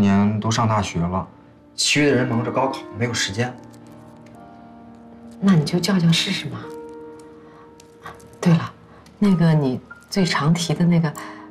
年都上大学了，其余的人忙着高考，没有时间。 那你就叫叫试试嘛。对了，那个你最常提的那个